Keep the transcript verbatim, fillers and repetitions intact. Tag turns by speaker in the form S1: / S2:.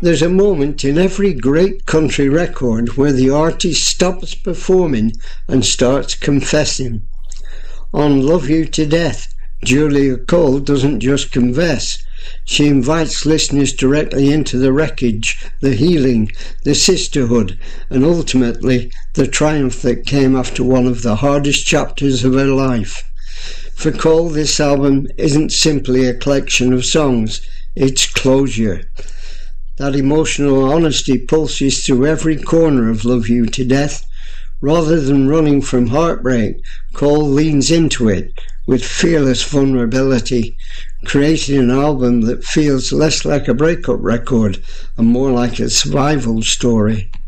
S1: There's a moment in every great country record where the artist stops performing and starts confessing. On Love You to Death, Julia Cole doesn't just confess. She invites listeners directly into the wreckage, the healing, the sisterhood, and ultimately the triumph that came after one of the hardest chapters of her life. For Cole, this album isn't simply a collection of songs, it's closure. That emotional honesty pulses through every corner of Love You to Death. Rather than running from heartbreak, Cole leans into it with fearless vulnerability, creating an album that feels less like a breakup record and more like a survival story.